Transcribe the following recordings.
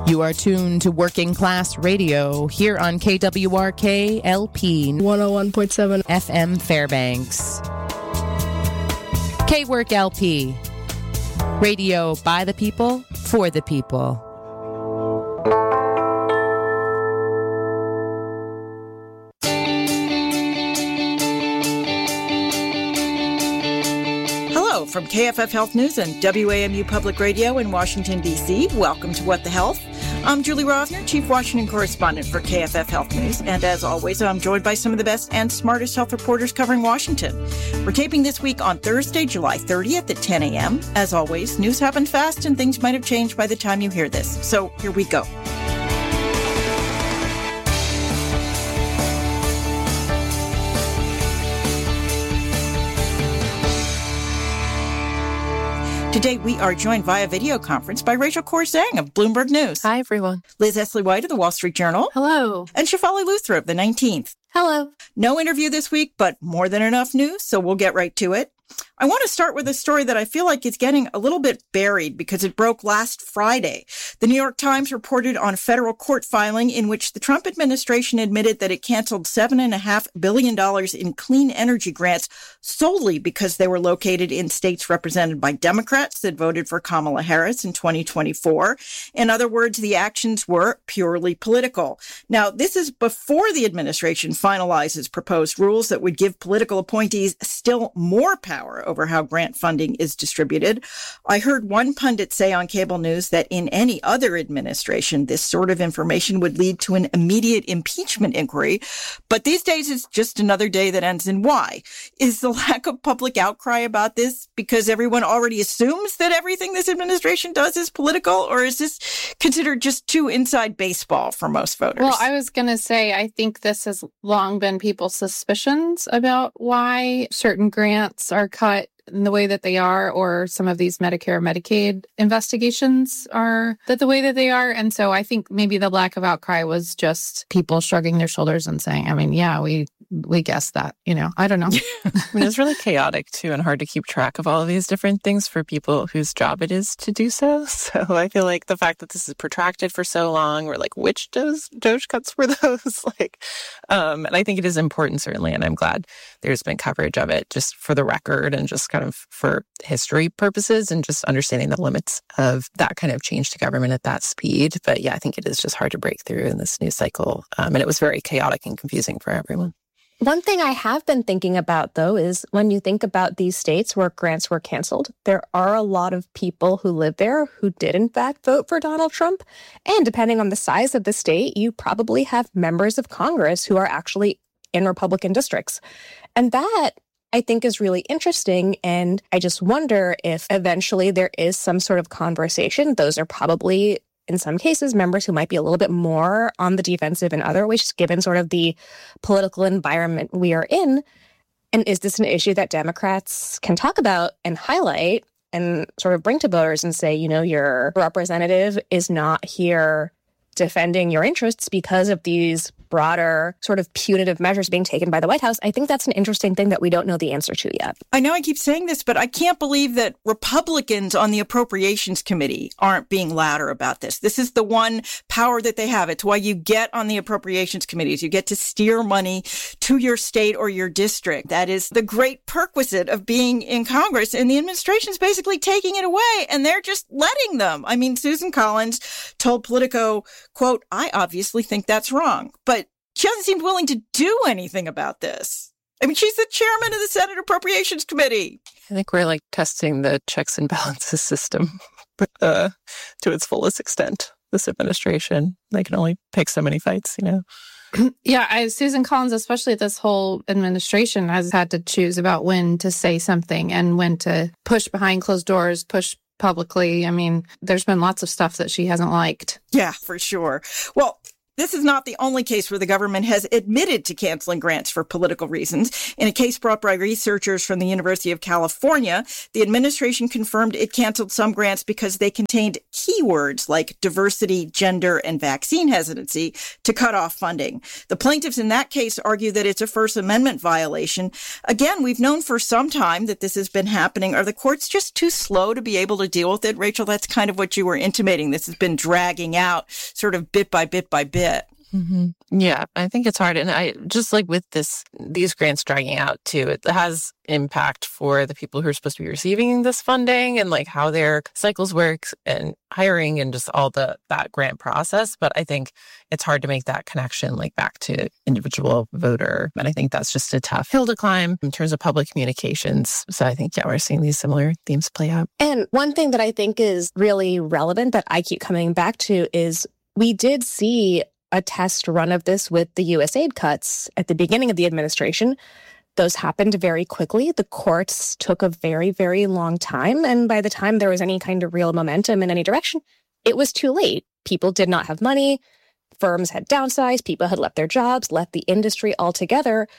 You are tuned to Working Class Radio here on KWRK LP 101.7 FM Fairbanks. K-Work LP. Radio by the people, for the people. Hello from KFF Health News and WAMU Public Radio in Washington, D.C. Welcome to What the Health. I'm Julie Rosner, Chief Washington Correspondent for KFF Health News. And as always, I'm joined by some of the best and smartest health reporters covering Washington. We're taping this week on Thursday, July 30th at 10 a.m. As always, news happened fast and things might have changed by the time you hear this. So here we go. Today, we are joined via video conference by Rachel Corzang of Bloomberg News. Hi, everyone. Liz Esley-White of the Wall Street Journal. Hello. And Shefali Luther of the 19th. Hello. No interview this week, but more than enough news, so we'll get right to it. I want to start with a story that I feel like is getting a little bit buried because it broke last Friday. The New York Times reported on a federal court filing in which the Trump administration admitted that it canceled $7.5 billion in clean energy grants solely because they were located in states represented by Democrats that voted for Kamala Harris in 2024. In other words, the actions were purely political. Now, this is before the administration finalizes proposed rules that would give political appointees still more power over how grant funding is distributed. I heard one pundit say on cable news that in any other administration, this sort of information would lead to an immediate impeachment inquiry. But these days, it's just another day that ends in Y. Is the lack of public outcry about this because everyone already assumes that everything this administration does is political, or is this considered just too inside baseball for most voters? Well, I was going to say, I think this has long been people's suspicions about why certain grants are cut in the way that they are, or some of these Medicare, Medicaid investigations are the way that they are. And so I think maybe the lack of outcry was just people shrugging their shoulders and saying, I mean, yeah, we guessed that, I don't know. I mean, it's really chaotic too and hard to keep track of all of these different things for people whose job it is to do so. So I feel like the fact that this is protracted for so long, we're like, which Doge cuts were those? And I think it is important, certainly. And I'm glad there's been coverage of it just for the record and just kind of for history purposes and just understanding the limits of that kind of change to government at that speed. But yeah, I think it is just hard to break through in this news cycle. And it was very chaotic and confusing for everyone. One thing I have been thinking about, though, is when you think about these states where grants were canceled, there are a lot of people who live there who did, in fact, vote for Donald Trump. And depending on the size of the state, you probably have members of Congress who are actually in Republican districts. And that, I think, is really interesting. And I just wonder if eventually there is some sort of conversation. Those are probably, in some cases, members who might be a little bit more on the defensive in other ways, given sort of the political environment we are in. And is this an issue that Democrats can talk about and highlight and sort of bring to voters and say, your representative is not here defending your interests because of these broader sort of punitive measures being taken by the White House? I think that's an interesting thing that we don't know the answer to yet. I know I keep saying this, but I can't believe that Republicans on the Appropriations Committee aren't being louder about this. This is the one power that they have. It's why you get on the Appropriations Committees. You get to steer money to your state or your district. That is the great perquisite of being in Congress. And the administration's basically taking it away, and they're just letting them. I mean, Susan Collins told Politico, quote, "I obviously think that's wrong." But she hasn't seemed willing to do anything about this. I mean, she's the chairman of the Senate Appropriations Committee. I think we're testing the checks and balances system to its fullest extent. This administration, they can only pick so many fights, Yeah, Susan Collins, especially this whole administration, has had to choose about when to say something and when to push behind closed doors, push publicly. I mean, there's been lots of stuff that she hasn't liked. Yeah, for sure. Well, This is not the only case where the government has admitted to canceling grants for political reasons. In a case brought by researchers from the University of California, the administration confirmed it canceled some grants because they contained keywords like diversity, gender, and vaccine hesitancy to cut off funding. The plaintiffs in that case argue that it's a First Amendment violation. Again, we've known for some time that this has been happening. Are the courts just too slow to be able to deal with it? Rachel, that's kind of what you were intimating. This has been dragging out sort of bit by bit by bit. Mm-hmm. Yeah, I think it's hard. And I just like with these grants dragging out too, it has impact for the people who are supposed to be receiving this funding and like how their cycles work and hiring and just all that grant process. But I think it's hard to make that connection like back to individual voter. And I think that's just a tough hill to climb in terms of public communications. So I think, yeah, we're seeing these similar themes play out. And one thing that I think is really relevant that I keep coming back to is we did see a test run of this with the USAID cuts at the beginning of the administration. Those happened very quickly. The courts took a very, very long time. And by the time there was any kind of real momentum in any direction, it was too late. People did not have money. Firms had downsized. People had left their jobs, left the industry altogether.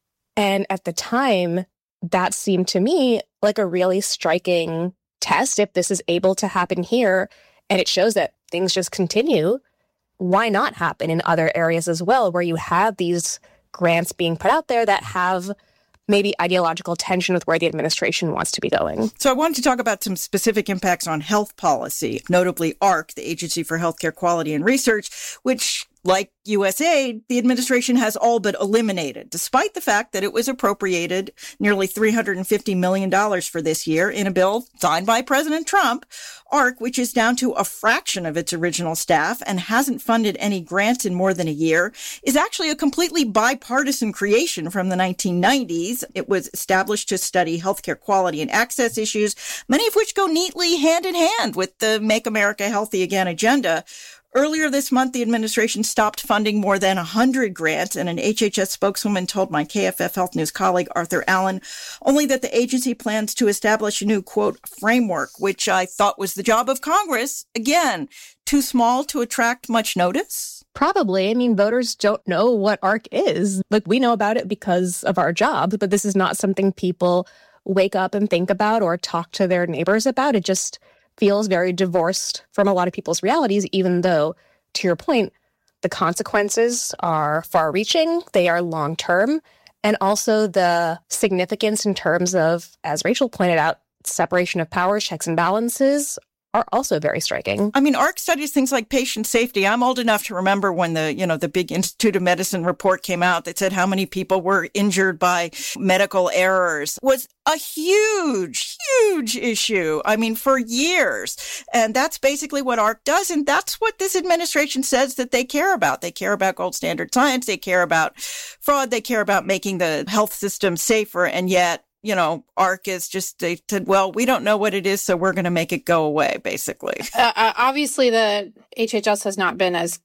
And at the time, that seemed to me like a really striking test. If this is able to happen here, and it shows that things just continue, why not happen in other areas as well, where you have these grants being put out there that have maybe ideological tension with where the administration wants to be going? So I wanted to talk about some specific impacts on health policy, notably AHRQ, the Agency for Healthcare Quality and Research, which, like USAID, the administration has all but eliminated, despite the fact that it was appropriated nearly $350 million for this year in a bill signed by President Trump. AHRQ, which is down to a fraction of its original staff and hasn't funded any grants in more than a year, is actually a completely bipartisan creation from the 1990s. It was established to study healthcare quality and access issues, many of which go neatly hand in hand with the Make America Healthy Again agenda. Earlier this month, the administration stopped funding more than 100 grants, and an HHS spokeswoman told my KFF Health News colleague Arthur Allen only that the agency plans to establish a new, quote, framework, which I thought was the job of Congress. Again, too small to attract much notice? Probably. I mean, voters don't know what AHRQ is. Like, we know about it because of our jobs, but this is not something people wake up and think about or talk to their neighbors about. It just feels very divorced from a lot of people's realities, even though, to your point, the consequences are far-reaching, they are long-term, and also the significance in terms of, as Rachel pointed out, separation of powers, checks and balances are also very striking. I mean, AHRQ studies things like patient safety. I'm old enough to remember when the big Institute of Medicine report came out that said how many people were injured by medical errors. Was a huge, huge issue. I mean, for years. And that's basically what AHRQ does. And that's what this administration says that they care about. They care about gold standard science. They care about fraud. They care about making the health system safer. And yet, AHRQ is just, they said, well, we don't know what it is, so we're going to make it go away, basically. Obviously, the HHS has not been as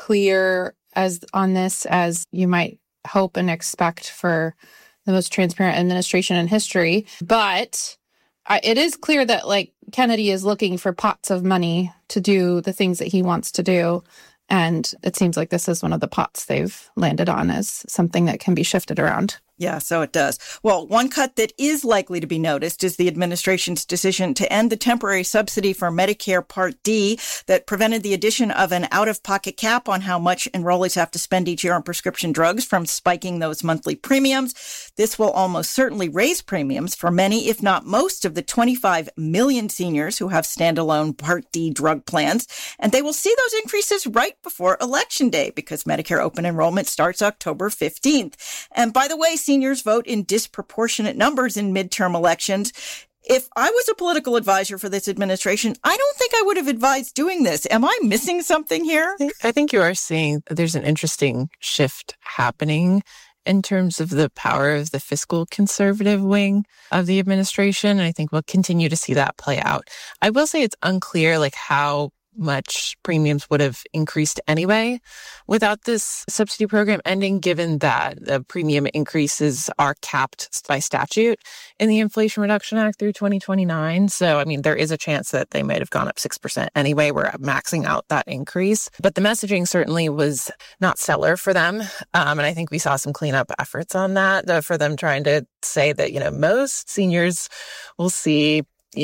clear on this as you might hope and expect for the most transparent administration in history. But it is clear that, like, Kennedy is looking for pots of money to do the things that he wants to do. And it seems like this is one of the pots they've landed on as something that can be shifted around. Yeah, so it does. Well, one cut that is likely to be noticed is the administration's decision to end the temporary subsidy for Medicare Part D that prevented the addition of an out-of-pocket cap on how much enrollees have to spend each year on prescription drugs from spiking those monthly premiums. This will almost certainly raise premiums for many, if not most, of the 25 million seniors who have standalone Part D drug plans. And they will see those increases right before Election Day because Medicare open enrollment starts October 15th. And by the way, seniors vote in disproportionate numbers in midterm elections. If I was a political advisor for this administration, I don't think I would have advised doing this. Am I missing something here? I think you are seeing there's an interesting shift happening in terms of the power of the fiscal conservative wing of the administration. And I think we'll continue to see that play out. I will say it's unclear, like, how much premiums would have increased anyway without this subsidy program ending, given that the premium increases are capped by statute in the Inflation Reduction Act through 2029. So, I mean, there is a chance that they might have gone up 6% anyway. We're maxing out that increase. But the messaging certainly was not stellar for them. And I think we saw some cleanup efforts on that for them trying to say that, most seniors will see,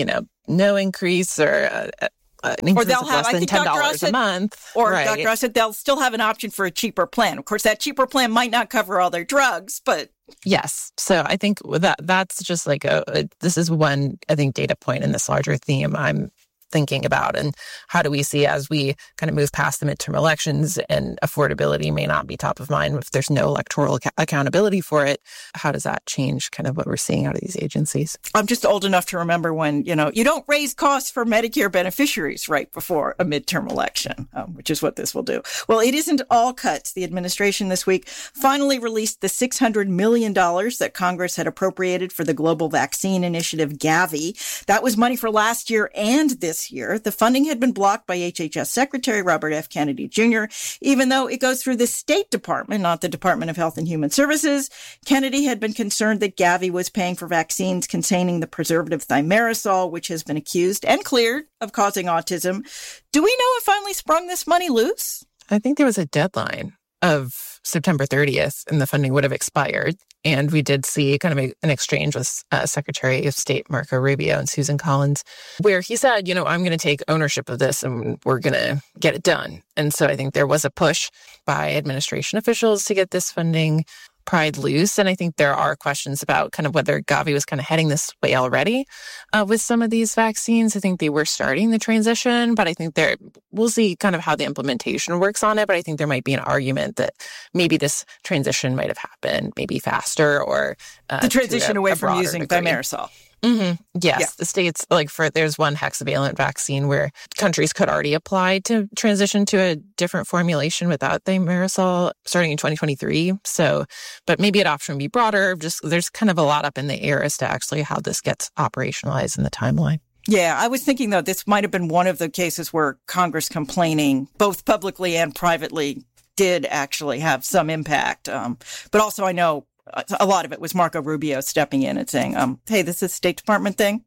no increase or an increase of less than $10 a month. Or Dr. Ross said they'll still have an option for a cheaper plan. Of course, that cheaper plan might not cover all their drugs, but... Yes. So I think that's just like this is one, I think, data point in this larger theme I'm thinking about. And how do we see as we kind of move past the midterm elections and affordability may not be top of mind if there's no electoral accountability for it, how does that change kind of what we're seeing out of these agencies? I'm just old enough to remember when, you don't raise costs for Medicare beneficiaries right before a midterm election, which is what this will do. Well, it isn't all cuts. The administration this week finally released the $600 million that Congress had appropriated for the Global Vaccine Initiative, Gavi. That was money for last year and this year. The funding had been blocked by HHS Secretary Robert F. Kennedy Jr., even though it goes through the State Department, not the Department of Health and Human Services. Kennedy had been concerned that Gavi was paying for vaccines containing the preservative thimerosal, which has been accused and cleared of causing autism. Do we know it finally sprung this money loose? I think there was a deadline of September 30th and the funding would have expired. And we did see kind of an exchange with Secretary of State Marco Rubio and Susan Collins, where he said, I'm going to take ownership of this and we're going to get it done. And so I think there was a push by administration officials to get this funding pried loose. And I think there are questions about kind of whether Gavi was kind of heading this way already with some of these vaccines. I think they were starting the transition, but I think we'll see kind of how the implementation works on it. But I think there might be an argument that maybe this transition might have happened maybe faster or the transition away from using thimerosal. Mm-hmm. Yes. Yeah. The states, there's one hexavalent vaccine where countries could already apply to transition to a different formulation without thimerosal starting in 2023. So, but maybe adoption would be broader. There's kind of a lot up in the air as to actually how this gets operationalized in the timeline. Yeah, I was thinking, though, this might have been one of the cases where Congress complaining, both publicly and privately, did actually have some impact. But also, I know a lot of it was Marco Rubio stepping in and saying, hey, this is a State Department thing.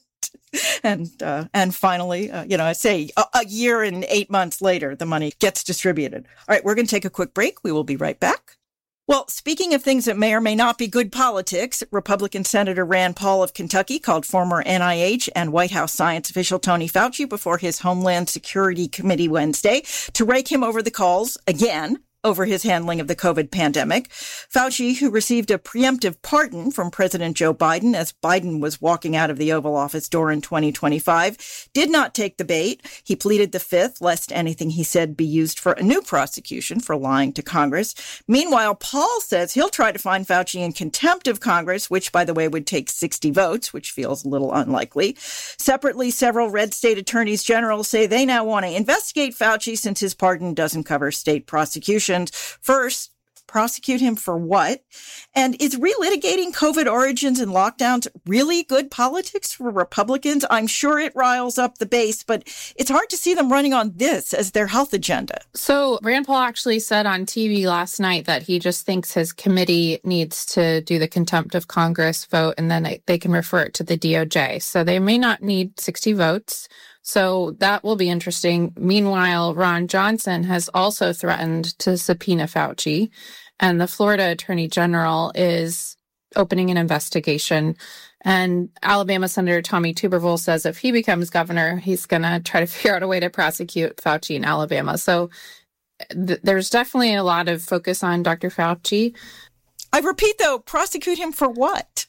And finally, I say a year and 8 months later, the money gets distributed. All right, we're going to take a quick break. We will be right back. Well, speaking of things that may or may not be good politics, Republican Senator Rand Paul of Kentucky called former NIH and White House science official Tony Fauci before his Homeland Security Committee Wednesday to rake him over the coals again over his handling of the COVID pandemic. Fauci, who received a preemptive pardon from President Joe Biden as Biden was walking out of the Oval Office door in 2025, did not take the bait. He pleaded the fifth, lest anything he said be used for a new prosecution for lying to Congress. Meanwhile, Paul says he'll try to find Fauci in contempt of Congress, which, by the way, would take 60 votes, which feels a little unlikely. Separately, several red state attorneys general say they now want to investigate Fauci since his pardon doesn't cover state prosecution. First, prosecute him for what? And is relitigating COVID origins and lockdowns really good politics for Republicans? I'm sure it riles up the base, but it's hard to see them running on this as their health agenda. So Rand Paul actually said on TV last night that he just thinks his committee needs to do the contempt of Congress vote, and then they can refer it to the DOJ. So they may not need 60 votes. So that will be interesting. Meanwhile, Ron Johnson has also threatened to subpoena Fauci, and the Florida Attorney General is opening an investigation. And Alabama Senator Tommy Tuberville says if he becomes governor, he's going to try to figure out a way to prosecute Fauci in Alabama. So there's definitely a lot of focus on Dr. Fauci. I repeat, though, prosecute him for what?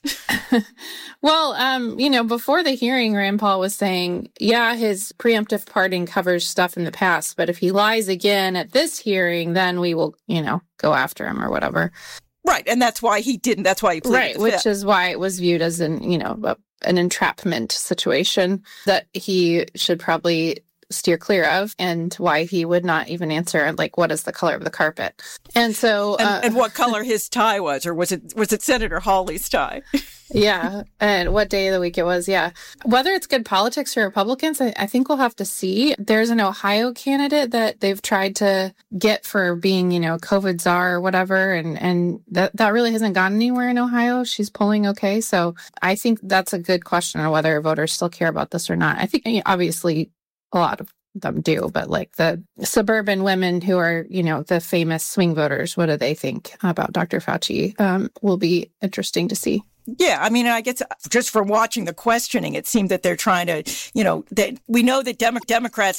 Well, before the hearing, Rand Paul was saying, yeah, his preemptive pardon covers stuff in the past, but if he lies again at this hearing, then we will, go after him or whatever. Right. And that's why he didn't. That's why he pleaded. Right. Which is why it was viewed as an entrapment situation that he should probably steer clear of, and why he would not even answer, like, what is the color of the carpet? And so... and what color his tie was, or was it Senator Hawley's tie? Yeah, and what day of the week it was, yeah. Whether it's good politics for Republicans, I think we'll have to see. There's an Ohio candidate that they've tried to get for being, COVID czar or whatever, and that really hasn't gone anywhere in Ohio. She's polling okay, so I think that's a good question on whether voters still care about this or not. I think, obviously, a lot of them do, but like the suburban women who are, the famous swing voters, what do they think about Dr. Fauci? Will be interesting to see. Yeah, I mean, I guess just from watching the questioning, it seemed that they're trying to, that we know that Democrats